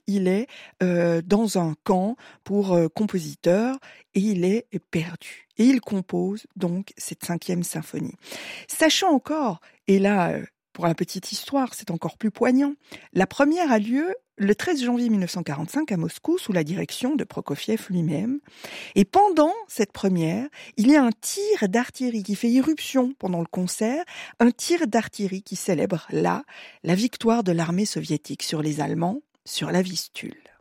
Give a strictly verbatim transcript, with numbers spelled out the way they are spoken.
il est euh, dans un camp pour euh, compositeur et il est perdu. Et il compose donc cette cinquième symphonie. Sachant encore, et là, euh, pour la petite histoire, c'est encore plus poignant, la première a lieu le treize janvier mille neuf cent quarante-cinq à Moscou sous la direction de Prokofiev lui-même. Et pendant cette première, il y a un tir d'artillerie qui fait irruption pendant le concert, un tir d'artillerie qui célèbre là la victoire de l'armée soviétique sur les Allemands sur la Vistule.